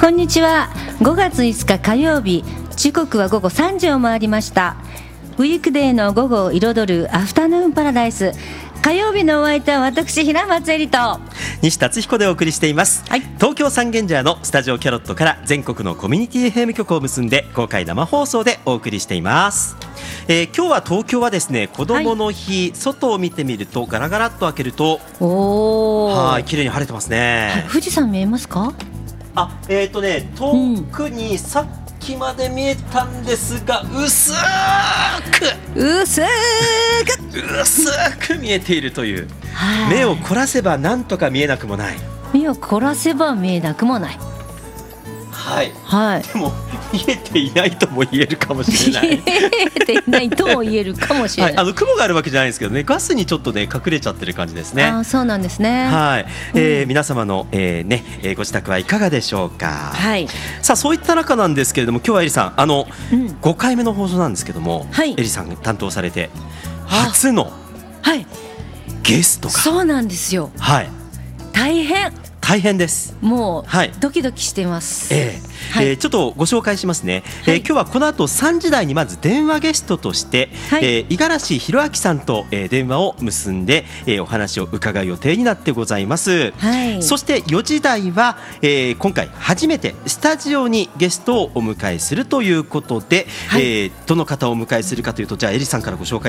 こんにちは。5月5日火曜日、時刻は午後3時を回りました。ウィークデーの午後を彩るアフタヌーンパラダイス。火曜日のお相手は私、平松絵里と西達彦でお送りしています、 はい、 東京三軒茶屋のスタジオキャロットから全国のコミュニティ FM 局を結んで公開生放送でお送りしています。今日は東京はですね、子どもの日、外を見てみるとガラガラっと開けると綺麗に晴れてますね。 富士山見えますか？ 遠くにさっきまで見えたんですが、薄く見えているという、目を凝らせばなんとか見えなくもない。 目を凝らせば見えなくもない。 でも見えていないとも言えるかもしれない見えていないとも言えるかもしれない、 雲があるわけじゃないんですけどね、ガスにちょっとね隠れちゃってる感じですね。 そうなんですね。 皆様の、ご自宅はいかがでしょうか。さあ、そういった中なんですけれども、今日はエリさん5回目の放送なんですけども、エリさんが担当されて初のゲストが、 そうなんですよ。大変です。もう、ドキドキしています。 ちょっとご紹介しますね。今日はこの後3時台にまず電話ゲストとして、五十嵐弘明さんと、電話を結んで、お話を伺う予定になってございます。そして4時台は、今回初めてスタジオにゲストをお迎えするということで、どの方をお迎えするかというと、じゃあエリさんからご紹介